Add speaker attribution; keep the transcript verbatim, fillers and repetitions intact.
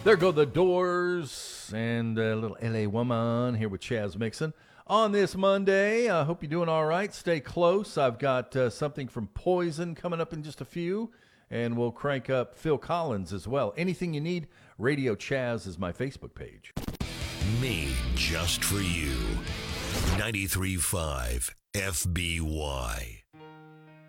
Speaker 1: There go the Doors and a little L A Woman here with Chaz Mixon. On this Monday, I hope you're doing all right. Stay close. I've got uh, something from Poison coming up in just a few, and we'll crank up Phil Collins as well. Anything you need, Radio Chaz is my Facebook page.
Speaker 2: Made just for you. ninety-three point five F B Y.